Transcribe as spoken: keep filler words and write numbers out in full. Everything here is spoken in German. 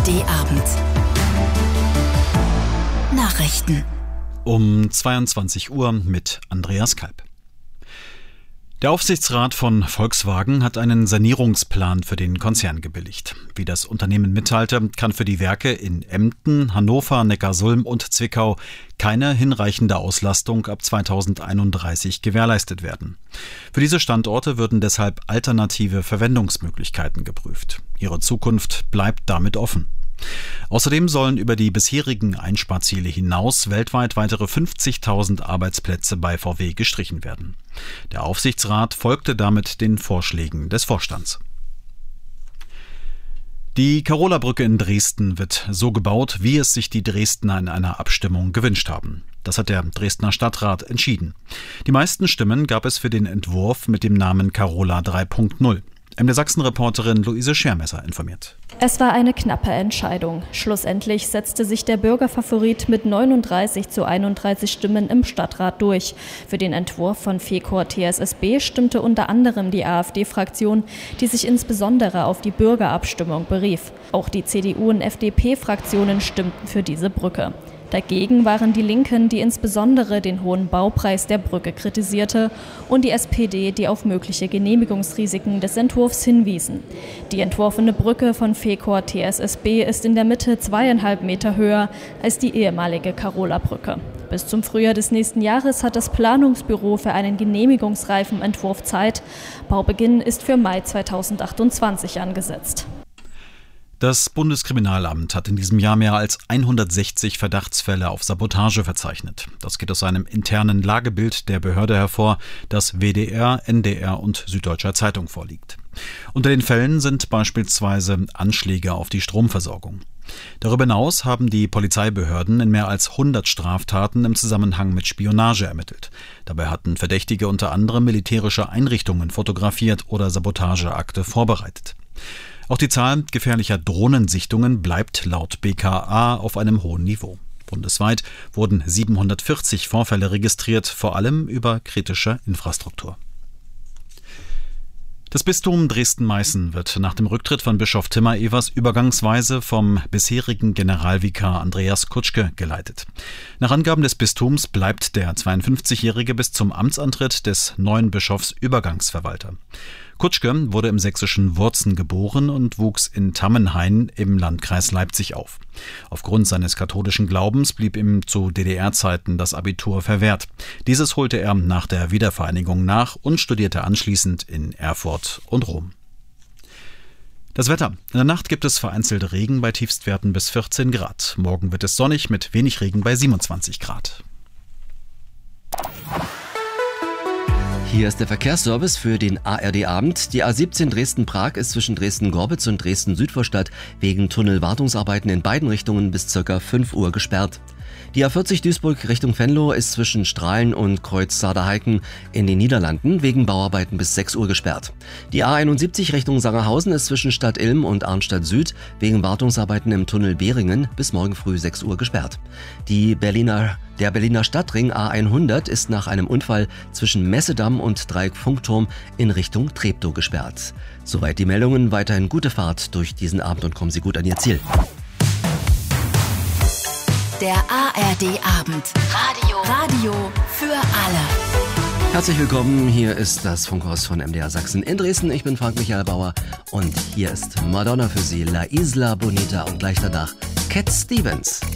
D Abend. Nachrichten. Um zweiundzwanzig Uhr mit Andreas Kalb. Der Aufsichtsrat von Volkswagen hat einen Sanierungsplan für den Konzern gebilligt. Wie das Unternehmen mitteilte, kann für die Werke in Emden, Hannover, Neckarsulm und Zwickau keine hinreichende Auslastung ab zweitausendeinunddreißig gewährleistet werden. Für diese Standorte würden deshalb alternative Verwendungsmöglichkeiten geprüft. Ihre Zukunft bleibt damit offen. Außerdem sollen über die bisherigen Einsparziele hinaus weltweit weitere fünfzigtausend Arbeitsplätze bei V W gestrichen werden. Der Aufsichtsrat folgte damit den Vorschlägen des Vorstands. Die Karola-Brücke in Dresden wird so gebaut, wie es sich die Dresdner in einer Abstimmung gewünscht haben. Das hat der Dresdner Stadtrat entschieden. Die meisten Stimmen gab es für den Entwurf mit dem Namen Karola drei Punkt null. M D Sachsen-Reporterin Luise Schermesser informiert. Es war eine knappe Entscheidung. Schlussendlich setzte sich der Bürgerfavorit mit neununddreißig zu einunddreißig Stimmen im Stadtrat durch. Für den Entwurf von Fecor T S S B stimmte unter anderem die AfD-Fraktion, die sich insbesondere auf die Bürgerabstimmung berief. Auch die C D U- und F D P-Fraktionen stimmten für diese Brücke. Dagegen waren die Linken, die insbesondere den hohen Baupreis der Brücke kritisierte, und die S P D, die auf mögliche Genehmigungsrisiken des Entwurfs hinwiesen. Die entworfene Brücke von Fecor T S S B ist in der Mitte zweieinhalb Meter höher als die ehemalige Karola-Brücke. Bis zum Frühjahr des nächsten Jahres hat das Planungsbüro für einen genehmigungsreifen Entwurf Zeit. Baubeginn ist für Mai zweitausendachtundzwanzig angesetzt. Das Bundeskriminalamt hat in diesem Jahr mehr als hundertsechzig Verdachtsfälle auf Sabotage verzeichnet. Das geht aus einem internen Lagebild der Behörde hervor, das W D R, N D R und Süddeutscher Zeitung vorliegt. Unter den Fällen sind beispielsweise Anschläge auf die Stromversorgung. Darüber hinaus haben die Polizeibehörden in mehr als hundert Straftaten im Zusammenhang mit Spionage ermittelt. Dabei hatten Verdächtige unter anderem militärische Einrichtungen fotografiert oder Sabotageakte vorbereitet. Auch die Zahl gefährlicher Drohnensichtungen bleibt laut B K A auf einem hohen Niveau. Bundesweit wurden siebenhundertvierzig Vorfälle registriert, vor allem über kritische Infrastruktur. Das Bistum Dresden-Meißen wird nach dem Rücktritt von Bischof Timmer-Evers übergangsweise vom bisherigen Generalvikar Andreas Kutschke geleitet. Nach Angaben des Bistums bleibt der zweiundfünfzigjährige bis zum Amtsantritt des neuen Bischofs Übergangsverwalter. Kutschke wurde im sächsischen Wurzen geboren und wuchs in Tammenhain im Landkreis Leipzig auf. Aufgrund seines katholischen Glaubens blieb ihm zu D D R-Zeiten das Abitur verwehrt. Dieses holte er nach der Wiedervereinigung nach und studierte anschließend in Erfurt und Rom. Das Wetter. In der Nacht gibt es vereinzelt Regen bei Tiefstwerten bis vierzehn Grad. Morgen wird es sonnig mit wenig Regen bei siebenundzwanzig Grad. Hier ist der Verkehrsservice für den A R D-Abend. Die A siebzehn Dresden-Prag ist zwischen Dresden-Gorbitz und Dresden-Südvorstadt wegen Tunnelwartungsarbeiten in beiden Richtungen bis ca. fünf Uhr gesperrt. Die A vierzig Duisburg Richtung Venlo ist zwischen Strahlen und Kreuz Saarhausen in den Niederlanden wegen Bauarbeiten bis sechs Uhr gesperrt. Die A einundsiebzig Richtung Sangerhausen ist zwischen Stadt Ilm und Arnstadt Süd wegen Wartungsarbeiten im Tunnel Behringen bis morgen früh sechs Uhr gesperrt. Die Berliner, der Berliner Stadtring A hundert ist nach einem Unfall zwischen Messedamm und Dreieck-Funkturm in Richtung Treptow gesperrt. Soweit die Meldungen, weiterhin gute Fahrt durch diesen Abend und kommen Sie gut an Ihr Ziel. Der A R D-Abend. Radio. Radio für alle. Herzlich willkommen, hier ist das Funkhaus von M D R Sachsen in Dresden. Ich bin Frank Michael Bauer und hier ist Madonna für Sie, La Isla Bonita und gleich danach Cat Stevens.